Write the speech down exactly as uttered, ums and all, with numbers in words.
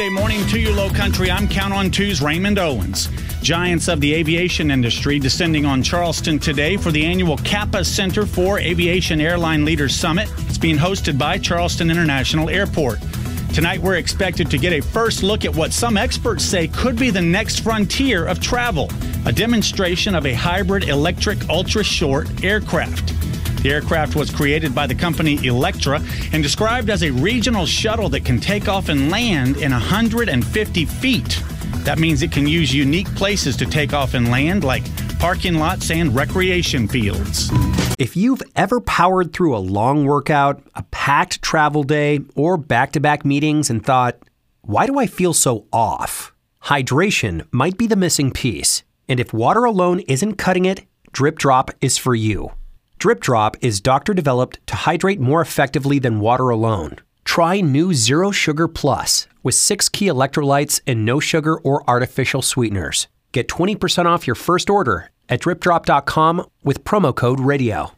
Good morning to you, Low Country. I'm Count on Two's Raymond Owens. Giants of the aviation industry descending on Charleston today for the annual CAPA Center for Aviation Airline Leaders Summit. It's being hosted by Charleston International Airport. Tonight, we're expected to get a first look at what some experts say could be the next frontier of travel, a demonstration of a hybrid electric ultra-short aircraft. The aircraft was created by the company Electra and described as a regional shuttle that can take off and land in one hundred fifty feet. That means it can use unique places to take off and land, like parking lots and recreation fields. If you've ever powered through a long workout, a packed travel day, or back-to-back meetings and thought, why do I feel so off? Hydration might be the missing piece. And if water alone isn't cutting it, Drip Drop is for you. Drip Drop is doctor-developed to hydrate more effectively than water alone. Try new Zero Sugar Plus with six key electrolytes and no sugar or artificial sweeteners. Get twenty percent off your first order at drip drop dot com with promo code radio.